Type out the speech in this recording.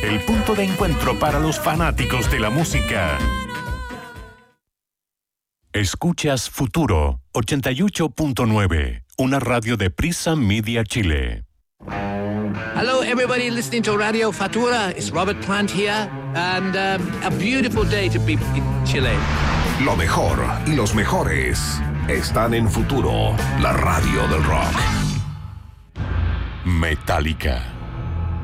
el punto de encuentro para los fanáticos de la música. Escuchas Futuro 88.9, una radio de Prisa Media Chile. Hello, everybody listening to Radio Futura. It's Robert Plant here, and a beautiful day to be in Chile. Lo mejor y los mejores están en Futuro, la radio del rock. Metallica.